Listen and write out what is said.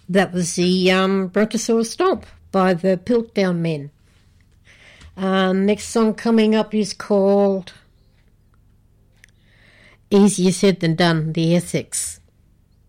That was the Brontosaurus Stomp by the Piltdown Men. Next song coming up is called Easier Said Than Done, the Essex.